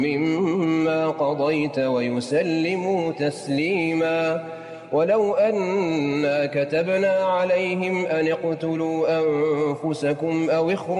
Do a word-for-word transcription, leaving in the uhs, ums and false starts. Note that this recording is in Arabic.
مما قضيت ويسلموا تسليما. ولو أنا كتبنا عليهم أن اقتلوا أنفسكم أو اخرجوا